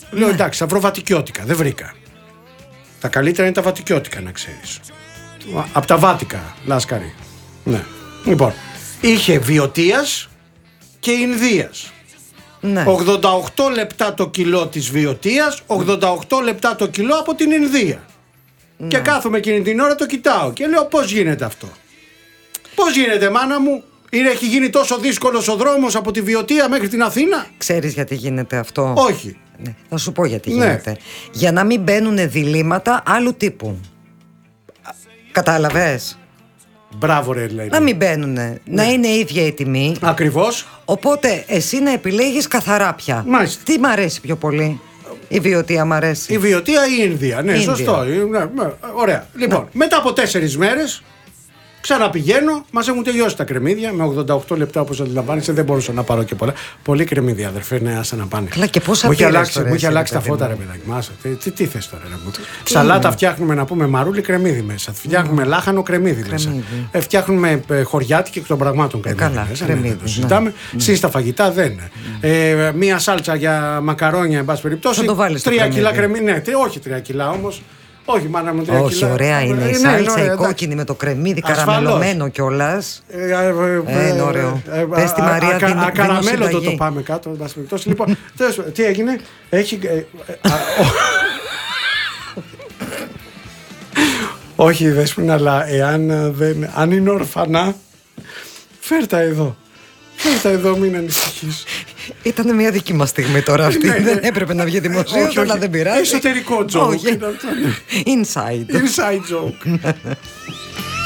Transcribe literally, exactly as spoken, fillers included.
Λέω ναι. εντάξει, θα βρω βατικιώτικα. Δεν βρήκα. Τα καλύτερα είναι τα βατικιώτικα, να ξέρεις. Από τα Βάτικα, Λάσκαρη. Ναι. Λοιπόν, είχε Βιωτίας και Ινδίας. Ναι. ογδόντα οκτώ λεπτά το κιλό της Βιωτίας, ογδόντα οκτώ λεπτά το κιλό από την Ινδία. Ναι. Και κάθομαι εκείνη την ώρα, το κοιτάω και λέω πώς γίνεται αυτό. Πώς γίνεται, μάνα μου. Είναι, έχει γίνει τόσο δύσκολος ο δρόμος από τη Βιωτία μέχρι την Αθήνα. Ξέρεις γιατί γίνεται αυτό? Όχι. Ναι. Θα σου πω γιατί ναι. γίνεται. Για να μην μπαίνουν διλήμματα άλλου τύπου. Κατάλαβες? Μπράβο ρε λέει. Να μην μπαίνουνε, ναι. να είναι ίδια η τιμή. Ακριβώς. Οπότε εσύ να επιλέγεις καθαρά πια. Μάλιστα. Τι μ' αρέσει πιο πολύ? Η Βιωτία μ' αρέσει. Η Βιωτία ή η Ινδία. Ναι, Ινδία. Σωστό. Ναι, ναι, ωραία. Λοιπόν, ναι. μετά από τέσσερις μέρες ξαναπηγαίνω, μας έχουν τελειώσει τα κρεμμύδια με ογδόντα οκτώ λεπτά όπως αντιλαμβάνεσαι. Δεν μπορούσα να πάρω και πολλά. Πολύ κρεμμύδια, αδερφέ, ναι, άσε να πάνε. Καλά, και πόσα μου έχει αλλάξει, μου έχει αλλάξει τα φώτα, ρε παιδάκι. Μάσα. Τι, τι, τι θες τώρα, ρε μου. Σαλάτα φτιάχνουμε να πούμε μαρούλι, κρεμμύδι μέσα. Φτιάχνουμε mm. λάχανο, κρεμμύδι, κρεμμύδι μέσα. Ε, φτιάχνουμε ε, χωριάτικη εκ των πραγμάτων κρεμμύδι. Ε, καλά, μέσα. κρεμμύδι, Ναι, το συζητάμε. Mm. Συ στα φαγητά δεν είναι. Mm. Ε, μία σάλτσα για μακαρόνια, εν πάση περιπτώσει. Τρία κιλά κρεμμύδι. Ναι, όχι τρία κιλά όμως. Όχι, μάνα μου, τρία όχι, κιλά. ωραία είναι η σάλτσα, η κόκκινη με το κρεμμύδι, καραμελωμένο κιόλας. Ε, είναι ωραίο. Πες τη Μαρία, δίνω ακαραμέλο το το πάμε κάτω. Λοιπόν, τι έγινε, έχει... Όχι, Δέσποινα, αλλά εάν δεν, αν είναι ορφανά, φέρτα εδώ. Φέρτα εδώ, μην ανησυχείς. Ήταν μια δική μας στιγμή τώρα αυτή. Δεν έπρεπε να βγει δημοσίως, αλλά δεν πειράζει. Εσωτερικό joke. Inside. Inside joke.